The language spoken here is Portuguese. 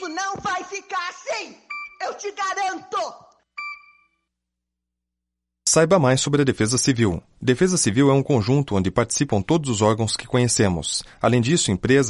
Isso não vai ficar assim! Eu te garanto! Saiba mais sobre a Defesa Civil. Defesa Civil é um conjunto onde participam todos os órgãos que conhecemos. Além disso, empresas